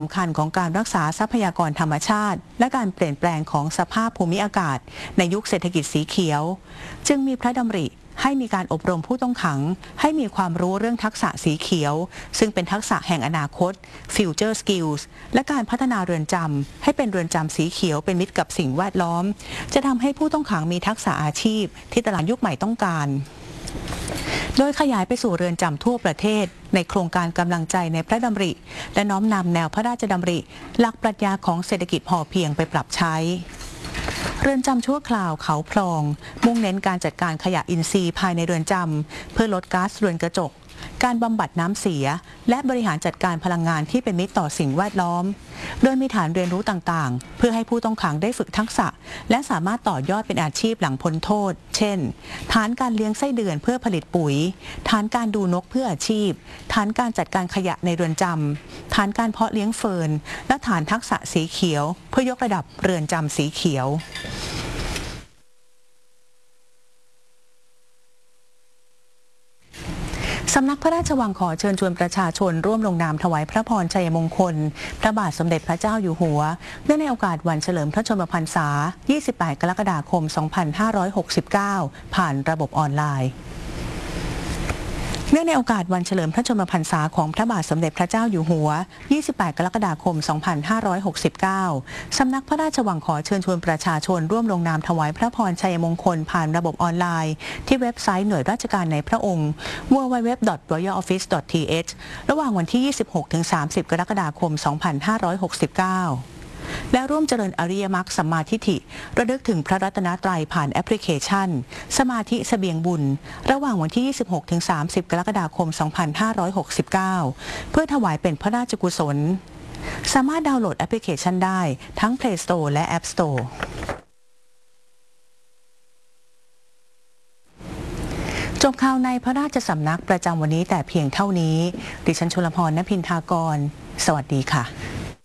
สำคัญของการรักษาทรัพยากรธรรมชาติและการเปลี่ยนแปลงของสภาพภูมิอากาศในยุคเศรษฐกิจสีเขียวจึงมีพระดำริให้มีการอบรมผู้ต้องขังให้มีความรู้เรื่องทักษะสีเขียวซึ่งเป็นทักษะแห่งอนาคต Future Skills และการพัฒนาเรือนจำให้เป็นเรือนจำสีเขียวเป็นมิตรกับสิ่งแวดล้อมจะทำให้ผู้ต้องขังมีทักษะอาชีพที่ตลาดยุคใหม่ต้องการโดยขยายไปสู่เรือนจำทั่วประเทศในโครงการกำลังใจในพระดำริและน้อมนำแนวพระราชดำริหลักปรัชญาของเศรษฐกิจพอเพียงไปปรับใช้เรือนจำชั่วคราวเขาพลองมุ่งเน้นการจัดการขยะอินทรีย์ภายในเรือนจำเพื่อลดก๊าซเรือนกระจกการบำบัดน้ำเสียและบริหารจัดการพลังงานที่เป็นมิตรต่อสิ่งแวดล้อมโดยมีฐานเรียนรู้ต่างๆเพื่อให้ผู้ต้องขังได้ฝึกทักษะและสามารถต่อยอดเป็นอาชีพหลังพ้นโทษเช่นฐานการเลี้ยงไส้เดือนเพื่อผลิตปุ๋ยฐานการดูนกเพื่ออาชีพฐานการจัดการขยะในเรือนจำฐานการเพาะเลี้ยงเฟิร์นและฐานทักษะสีเขียวเพื่อยกระดับเรือนจำสีเขียวสำนักพระราชวังขอเชิญชวนประชาชนร่วมลงนามถวายพระพรชัยมงคลพระบาทสมเด็จพระเจ้าอยู่หัวเนื่องในโอกาสวันเฉลิมพระชนมพรรษา 28 กรกฎาคม 2569 ผ่านระบบออนไลน์เนื่องในโอกาสวันเฉลิมพระชนมพรรษาของพระบาทสมเด็จพระเจ้าอยู่หัว 28 กรกฎาคม 2569 สำนักพระราชวังขอเชิญชวนประชาชนร่วมลงนามถวายพระพรชัยมงคลผ่านระบบออนไลน์ที่เว็บไซต์หน่วยราชการในพระองค์ www.royaloffice.th ระหว่างวันที่ 26-30 กรกฎาคม 2569และร่วมเจริญอริยมรรคสัมมาทิฏฐิระลึกถึงพระรัตนตรัยผ่านแอปพลิเคชันสมาธิเสบียงบุญระหว่างวันที่ 26-30 กรกฎาคม 2569 เพื่อถวายเป็นพระราชกุศลสามารถดาวน์โหลดแอปพลิเคชันได้ทั้ง Play Store และ App Store จบข่าวในพระราชสำนักประจำวันนี้แต่เพียงเท่านี้ดิฉันชลพร ณ พินทากรสวัสดีค่ะ